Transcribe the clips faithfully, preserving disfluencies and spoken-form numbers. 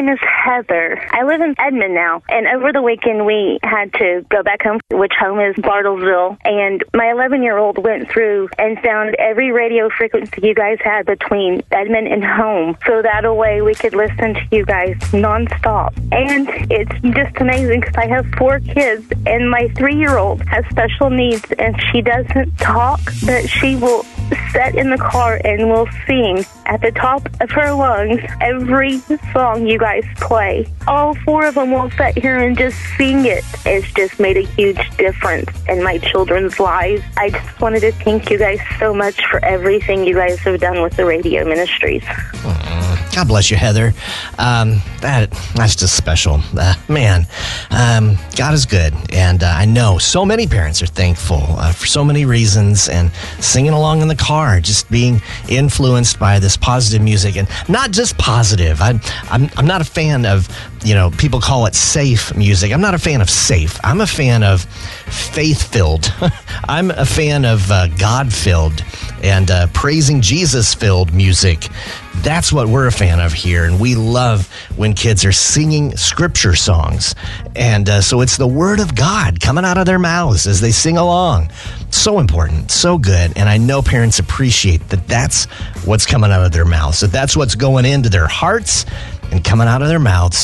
name is Heather. I live in Edmond now, and over the weekend we had to go back home, which home is Bartlesville, and my eleven-year-old went through and found every radio frequency you guys had between Edmond and home, so that a way we could listen to you guys nonstop. And it's just amazing because I have four kids, and my three-year-old has special needs, and she doesn't talk, but she will sit in the car and will sing at the top of her lungs every song you guys play. All four of them will sit here and just sing it. It's just made a huge difference in my children's lives. I just wanted to thank you guys so much for everything you guys have done with the radio ministries. God bless you, Heather. Um, that that's just special. Uh, man, um, God is good. And uh, I know so many parents are thankful uh, for so many reasons, and singing along in the car, just being influenced by this positive music. And not just positive. I, I'm, I'm not a fan of, you know, people call it safe music. I'm not a fan of safe. I'm a fan of faith-filled. I'm a fan of uh, God-filled and uh, praising Jesus-filled music. That's what we're a fan of here, and we love when kids are singing scripture songs. And uh, so it's the word of God coming out of their mouths as they sing along. So important, so good, and I know parents appreciate that that's what's coming out of their mouths, that that's what's going into their hearts and coming out of their mouths.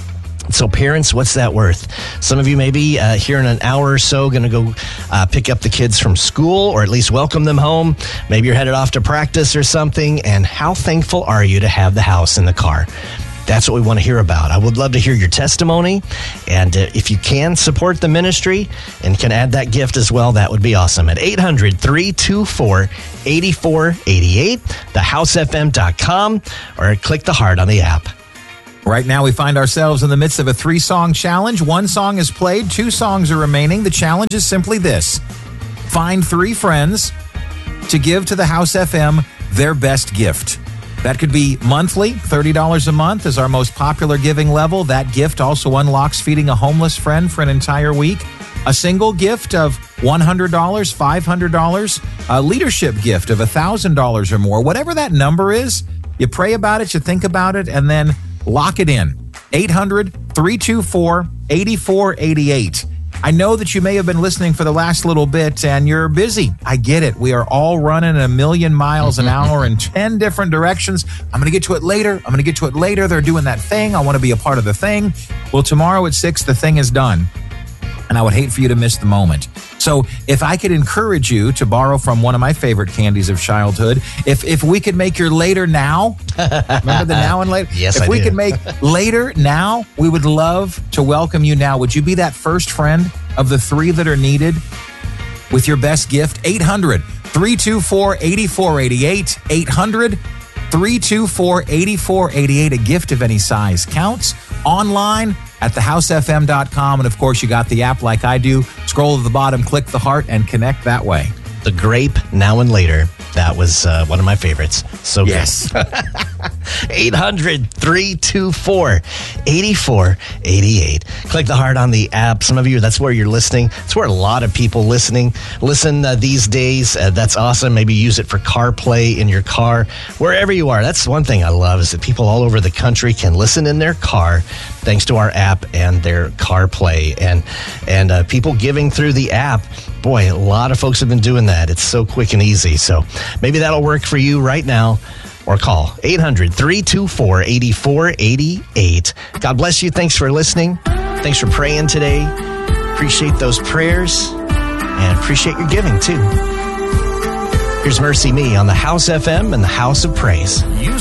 So parents, what's that worth? Some of you maybe uh, here in an hour or so going to go uh, pick up the kids from school, or at least welcome them home. Maybe you're headed off to practice or something. And how thankful are you to have the house in the car? That's what we want to hear about. I would love to hear your testimony. And uh, if you can support the ministry and can add that gift as well, that would be awesome. At eight hundred, three two four, eight four eight eight, the house f m dot com, or click the heart on the app. Right now, we find ourselves in the midst of a three-song challenge. One song is played, two songs are remaining. The challenge is simply this. Find three friends to give to the House F M their best gift. That could be monthly. thirty dollars a month is our most popular giving level. That gift also unlocks feeding a homeless friend for an entire week. A single gift of one hundred dollars, five hundred dollars. A leadership gift of one thousand dollars or more. Whatever that number is, you pray about it, you think about it, and then lock it in. eight hundred, three two four, eight four eight eight. I know that you may have been listening for the last little bit and you're busy. I get it. We are all running a million miles an hour in ten different directions. I'm going to get to it later. I'm going to get to it later. They're doing that thing. I want to be a part of the thing. Well, tomorrow at six, the thing is done. And I would hate for you to miss the moment. So if I could encourage you to borrow from one of my favorite candies of childhood, if if we could make your later now, remember the now and later? Yes, If I we do. could make later now, we would love to welcome you now. Would you be that first friend of the three that are needed with your best gift? eight hundred, three two four, eight four eight eight. eight hundred, three two four, eight four eight eight. A gift of any size counts. Online at the house f m dot com. And of course, you got the app like I do. Scroll to the bottom, click the heart, and connect that way. The Grape, Now and Later. That was uh, one of my favorites. So Yes. good. eight hundred, three two four, eight four eight eight. Click the heart on the app. Some of you, that's where you're listening. That's where a lot of people listening listen uh, these days. Uh, that's awesome. Maybe use it for CarPlay in your car, wherever you are. That's one thing I love, is that people all over the country can listen in their car thanks to our app and their CarPlay. And, and uh, people giving through the app. Boy, a lot of folks have been doing that. It's so quick and easy. So maybe that'll work for you right now. Or call eight hundred, three two four, eight four eight eight. God bless you. Thanks for listening. Thanks for praying today. Appreciate those prayers and appreciate your giving too. Here's Mercy Me on the House F M and the House of Praise. You